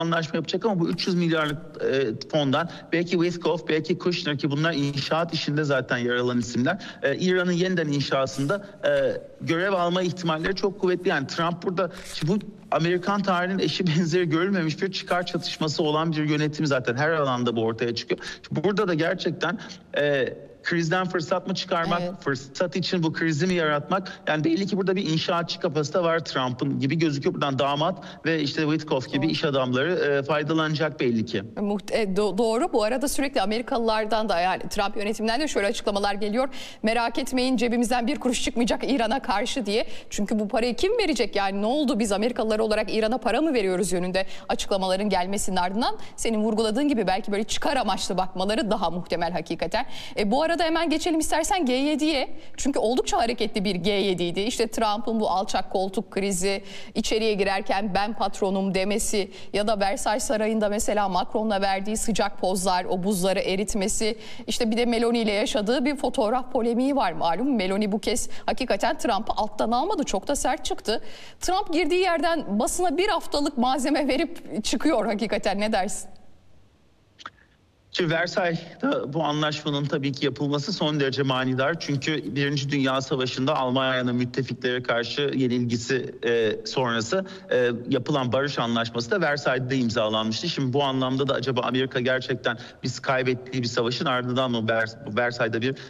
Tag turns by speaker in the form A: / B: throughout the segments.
A: anlaşma yapacak ama bu 300 milyarlık fondan belki Witkoff, belki Kushner ki bunlar inşaat işinde zaten yer alan isimler. İran'ın yeniden inşasında görev alma ihtimalleri çok kuvvetli. Yani Trump burada bu Amerikan tarihinin eşi benzeri görülmemiş bir çıkar çatışması olan bir yönetim zaten her alanda bu ortaya çıkıyor. Burada da gerçekten krizden fırsat mı çıkarmak, evet, fırsat için bu krizi mi yaratmak? Yani belli ki burada bir inşaatçı kapasite var Trump'ın gibi gözüküyor. Buradan damat ve işte Witkoff gibi iş adamları faydalanacak belli ki.
B: Doğru. Bu arada sürekli Amerikalılardan da, yani Trump yönetiminden de şöyle açıklamalar geliyor. Merak etmeyin, cebimizden bir kuruş çıkmayacak İran'a karşı diye. Çünkü bu parayı kim verecek? Yani ne oldu, biz Amerikalılar olarak İran'a para mı veriyoruz yönünde açıklamaların gelmesinin ardından senin vurguladığın gibi belki böyle çıkar amaçlı bakmaları daha muhtemel hakikaten. Bu arada hemen geçelim istersen G7'ye. Çünkü oldukça hareketli bir G7'ydi. İşte Trump'ın bu alçak koltuk krizi, içeriye girerken ben patronum demesi ya da Versailles Sarayı'nda mesela Macron'la verdiği sıcak pozlar, o buzları eritmesi. İşte bir de Meloni ile yaşadığı bir fotoğraf polemiği var malum. Meloni bu kez hakikaten Trump'ı alttan almadı. Çok da sert çıktı. Trump girdiği yerden basına bir haftalık malzeme verip çıkıyor hakikaten. Ne dersin?
A: Şimdi Versay'da bu anlaşmanın tabii ki yapılması son derece manidar. Çünkü Birinci Dünya Savaşı'nda Almanya'nın müttefiklere karşı yenilgisi sonrası yapılan barış anlaşması da Versay'da imzalanmıştı. Şimdi bu anlamda da acaba Amerika gerçekten biz kaybettiği bir savaşın ardından mı Versay'da bir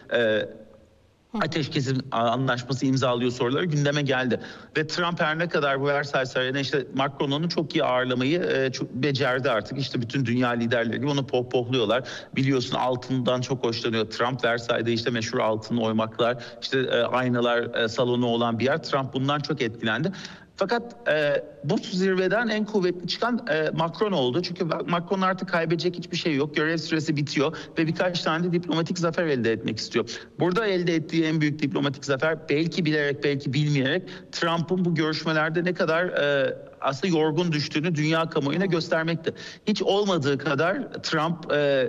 A: ateşkes anlaşması imzalıyor soruları gündeme geldi. Ve Trump her ne kadar bu Versailles Sarayı'na işte Macron'u çok iyi ağırlamayı çok becerdi artık. İşte bütün dünya liderleri gibi onu pohpohluyorlar. Biliyorsun altından çok hoşlanıyor. Trump Versailles'da işte meşhur altın oymaklar, işte aynalar salonu olan bir yer. Trump bundan çok etkilendi. Fakat bu zirveden en kuvvetli çıkan Macron oldu. Çünkü Macron artık kaybedecek hiçbir şey yok. Görev süresi bitiyor ve birkaç tane de diplomatik zafer elde etmek istiyor. Burada elde ettiği en büyük diplomatik zafer belki bilerek belki bilmeyerek Trump'ın bu görüşmelerde ne kadar aslında yorgun düştüğünü dünya kamuoyuna göstermekti. Hiç olmadığı kadar Trump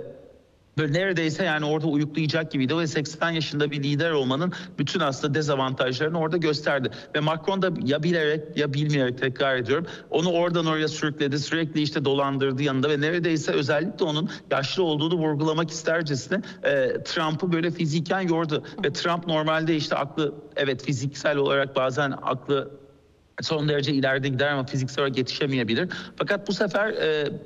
A: böyle neredeyse yani orada uyuklayacak gibiydi ve 80 yaşında bir lider olmanın bütün aslında dezavantajlarını orada gösterdi. Ve Macron da ya bilerek ya bilmeyerek, tekrar ediyorum, onu oradan oraya sürükledi, sürekli işte dolandırdı yanında ve neredeyse özellikle onun yaşlı olduğunu vurgulamak istercesine Trump'ı böyle fiziken yordu. Ve Trump normalde işte aklı, evet fiziksel olarak bazen aklı son derece ileride gider ama fiziksel olarak yetişemeyebilir. Fakat bu sefer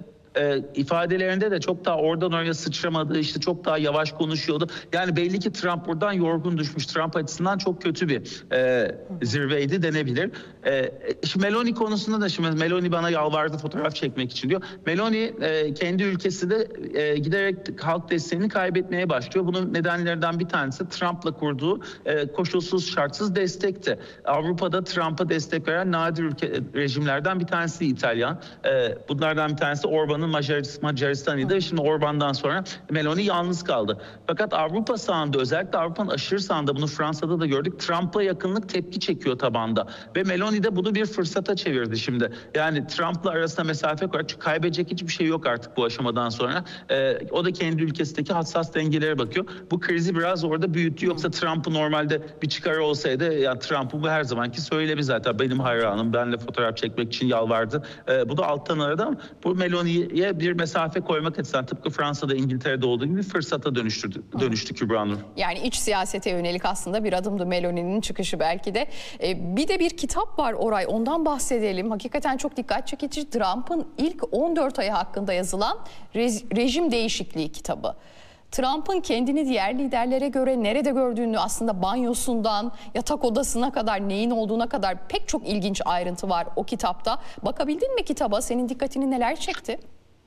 A: ifadelerinde de çok daha oradan oraya sıçramadı, işte çok daha yavaş konuşuyordu. Yani belli ki Trump buradan yorgun düşmüş. Trump açısından çok kötü bir zirveydi denebilir. Şimdi Meloni konusunda da şimdi Meloni bana yalvardı fotoğraf çekmek için diyor. Meloni kendi ülkesi de giderek halk desteğini kaybetmeye başlıyor. Bunun nedenlerinden bir tanesi Trump'la kurduğu koşulsuz şartsız destekti. Avrupa'da Trump'a destek veren nadir rejimlerden bir tanesi İtalyan. Bunlardan bir tanesi Orban'ın Macaristan'ıydı. Şimdi Orban'dan sonra Meloni yalnız kaldı. Fakat Avrupa sahanda, özellikle Avrupa'nın aşırı sahanda, bunu Fransa'da da gördük, Trump'a yakınlık tepki çekiyor tabanda. Ve Meloni de bunu bir fırsata çevirdi şimdi. Yani Trump'la arasında mesafe koyarak, çünkü kaybedecek hiçbir şey yok artık bu aşamadan sonra. O da kendi ülkesindeki hassas dengelere bakıyor. Bu krizi biraz orada büyüttü. Yoksa Trump'ı normalde bir çıkarı olsaydı, yani Trump'ı bu her zamanki söylemi zaten. Benim hayranım, benimle fotoğraf çekmek için yalvardı. Bu da alttan aradı ama bu Meloni'ye bir mesafe koymak açısından tıpkı Fransa'da, İngiltere'de olduğu gibi bir fırsata dönüştü Kübra Nur.
B: Yani iç siyasete yönelik aslında bir adımdı Meloni'nin çıkışı belki de. Bir de bir kitap var Oray, ondan bahsedelim. Hakikaten çok dikkat çekici. Trump'ın ilk 14 ayı hakkında yazılan rejim değişikliği kitabı. Trump'ın kendini diğer liderlere göre nerede gördüğünü, aslında banyosundan yatak odasına kadar, neyin olduğuna kadar pek çok ilginç ayrıntı var o kitapta. Bakabildin mi kitaba? Senin dikkatini neler çekti?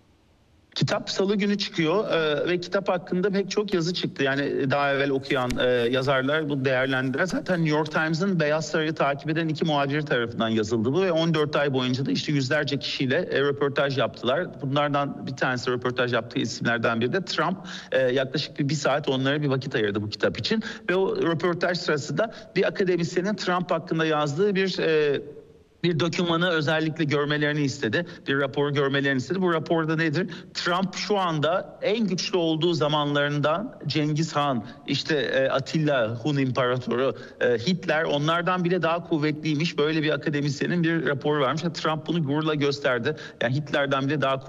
A: Kitap Salı günü çıkıyor ve kitap hakkında pek çok yazı çıktı. Yani daha evvel okuyan yazarlar bu değerlendiren, zaten New York Times'ın Beyaz Sarayı takip eden 2 muhabir tarafından yazıldı bu ve 14 ay boyunca da işte yüzlerce kişiyle röportaj yaptılar. Bunlardan bir tanesi, röportaj yaptığı isimlerden biri de Trump. Yaklaşık bir saat onlara bir vakit ayırdı bu kitap için ve o röportaj sırasında bir akademisyenin Trump hakkında yazdığı bir bir dokümanı özellikle görmelerini istedi. Bir raporu görmelerini istedi. Bu raporda nedir? Trump şu anda en güçlü olduğu zamanlarından Cengiz Han, işte Atilla, Hun İmparatoru, Hitler, onlardan bile daha kuvvetliymiş. Böyle bir akademisyenin bir raporu varmış. Trump bunu gururla gösterdi. Yani Hitler'den bile daha